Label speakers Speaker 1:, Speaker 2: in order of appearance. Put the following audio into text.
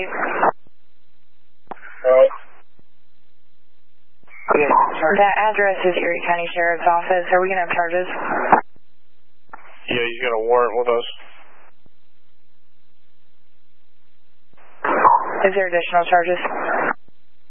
Speaker 1: That address is Erie County Sheriff's Office. Are we going to have charges?
Speaker 2: Yeah, he's got a warrant with us.
Speaker 1: Is there additional charges?